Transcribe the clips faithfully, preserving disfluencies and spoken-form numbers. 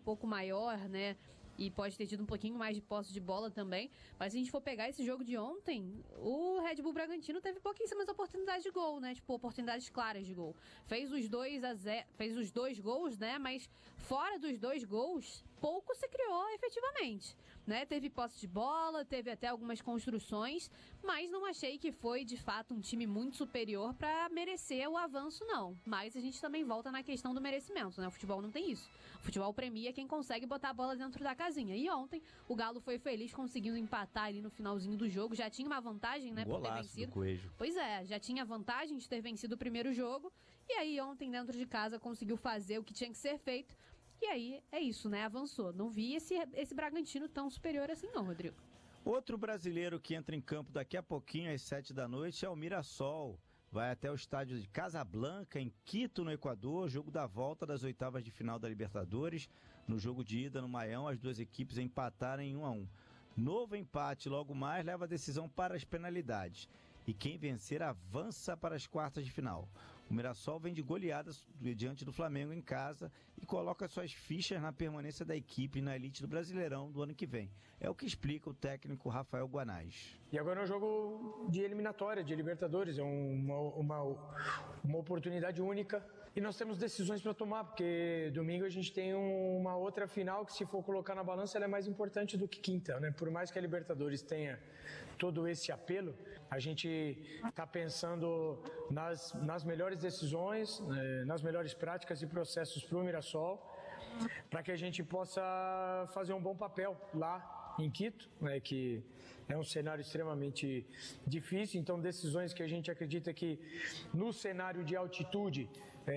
pouco maior, né? E pode ter tido um pouquinho mais de posse de bola também. Mas se a gente for pegar esse jogo de ontem, o Red Bull Bragantino teve pouquíssimas oportunidades de gol, né? Tipo, oportunidades claras de gol. Fez os dois a zero, fez os dois gols, né? Mas fora dos dois gols, pouco se criou efetivamente, né? Teve posse de bola, teve até algumas construções, mas não achei que foi, de fato, um time muito superior para merecer o avanço, não. Mas a gente também volta na questão do merecimento, né? O futebol não tem isso. O futebol premia quem consegue botar a bola dentro da casinha. E ontem, o Galo foi feliz conseguindo empatar ali no finalzinho do jogo. Já tinha uma vantagem, né? Golaço por ter vencido. Do Coelho. Pois é, já tinha vantagem de ter vencido o primeiro jogo. E aí, ontem, dentro de casa, conseguiu fazer o que tinha que ser feito. E aí, é isso, né? Avançou. Não vi esse, esse Bragantino tão superior assim, não, Rodrigo. Outro brasileiro que entra em campo daqui a pouquinho, às sete da noite, é o Mirassol. Vai até o estádio de Casablanca, em Quito, no Equador, jogo da volta das oitavas de final da Libertadores. No jogo de ida no Maião, as duas equipes empataram em um a um. Novo empate logo mais leva a decisão para as penalidades. E quem vencer avança para as quartas de final. O Mirassol vem de goleadas diante do Flamengo em casa e coloca suas fichas na permanência da equipe na elite do Brasileirão do ano que vem. É o que explica o técnico Rafael Guanais. E agora é um jogo de eliminatória, de Libertadores, é uma, uma, uma oportunidade única e nós temos decisões para tomar, porque domingo a gente tem uma outra final que, se for colocar na balança, ela é mais importante do que quinta, né? Por mais que a Libertadores tenha todo esse apelo, a gente está pensando nas, nas melhores decisões, eh, nas melhores práticas e processos para o Mirassol, para que a gente possa fazer um bom papel lá em Quito, né, que é um cenário extremamente difícil. Então, decisões que a gente acredita que no cenário de altitude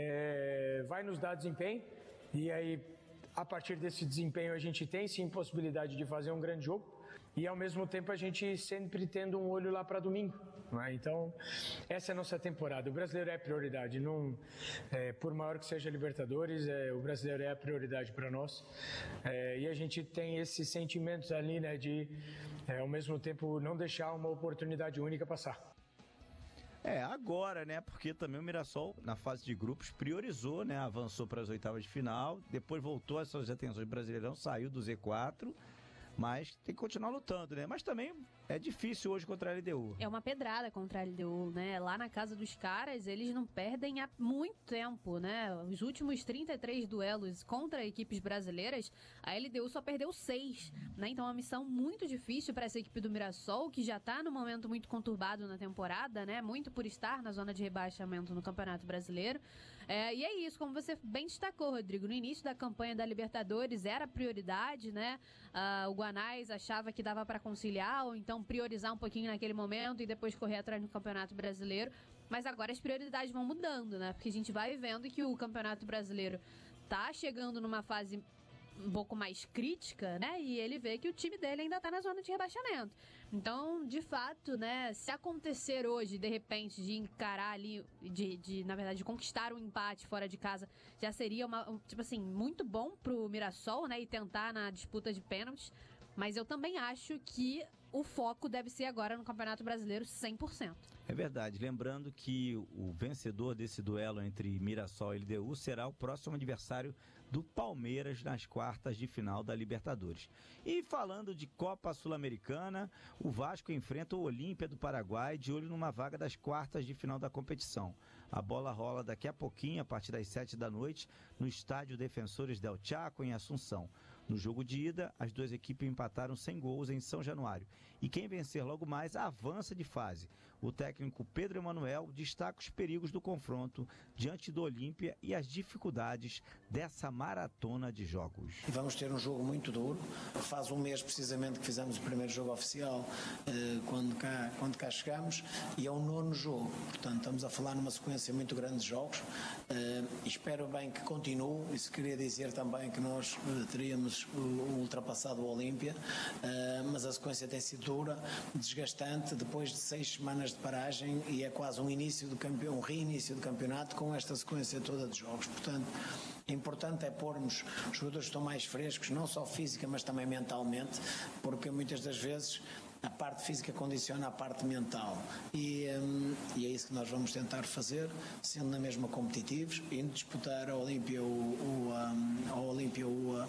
eh, vai nos dar desempenho, e aí a partir desse desempenho a gente tem sim possibilidade de fazer um grande jogo e ao mesmo tempo a gente sempre tendo um olho lá para domingo, né? Então essa é a nossa temporada. O brasileiro é a prioridade, não, é, por maior que seja a Libertadores, é, o brasileiro é a prioridade para nós, é, e a gente tem esses sentimentos ali, né, de é, ao mesmo tempo não deixar uma oportunidade única passar. É, agora, né, porque também o Mirassol, na fase de grupos, priorizou, né, avançou para as oitavas de final, depois voltou às suas atenções Brasileirão, saiu do Z quatro, mas tem que continuar lutando, né, mas também é difícil hoje contra a L D U. É uma pedrada contra a L D U, né, lá na casa dos caras, eles não perdem há muito tempo, né, os últimos trinta e três duelos contra equipes brasileiras, a L D U só perdeu seis, né, então é uma missão muito difícil para essa equipe do Mirassol, que já está num momento muito conturbado na temporada, né, muito por estar na zona de rebaixamento no Campeonato Brasileiro, é, e é isso, como você bem destacou, Rodrigo, no início da campanha da Libertadores era prioridade, né, ah, o Guanais achava que dava para conciliar, ou então priorizar um pouquinho naquele momento e depois correr atrás no Campeonato Brasileiro, mas agora as prioridades vão mudando, né, porque a gente vai vendo que o Campeonato Brasileiro tá chegando numa fase um pouco mais crítica, né, e ele vê que o time dele ainda tá na zona de rebaixamento. Então, de fato, né, se acontecer hoje, de repente, de encarar ali, de, de na verdade, de conquistar um empate fora de casa, já seria uma, um, tipo assim, muito bom pro Mirassol, né, e tentar na disputa de pênaltis, mas eu também acho que o foco deve ser agora no Campeonato Brasileiro cem por cento. É verdade, lembrando que o vencedor desse duelo entre Mirassol e L D U será o próximo adversário do Palmeiras nas quartas de final da Libertadores. E falando de Copa Sul-Americana, o Vasco enfrenta o Olímpia do Paraguai de olho numa vaga das quartas de final da competição. A bola rola daqui a pouquinho, a partir das sete da noite, no estádio Defensores del Chaco, em Assunção. No jogo de ida, as duas equipes empataram sem gols em São Januário. E quem vencer logo mais avança de fase. O técnico Pedro Emanuel destaca os perigos do confronto diante do Olímpia e as dificuldades dessa maratona de jogos. Vamos ter um jogo muito duro. Faz um mês precisamente que fizemos o primeiro jogo oficial quando cá, quando cá chegamos, e é o nono jogo. Portanto, estamos a falar numa sequência muito grande de jogos. Espero bem que continue. Isso queria dizer também que nós teríamos ultrapassado o Olímpia, mas a sequência tem sido dura, desgastante, depois de seis semanas de paragem, e é quase um início do campeão, um reinício do campeonato com esta sequência toda de jogos. Portanto, importante é pormos os jogadores que estão mais frescos, não só física, mas também mentalmente, porque muitas das vezes a parte física condiciona a parte mental, e, um, e é isso que nós vamos tentar fazer, sendo na mesma competitivos, indo disputar a Olímpia o, o, um, a Olímpia o,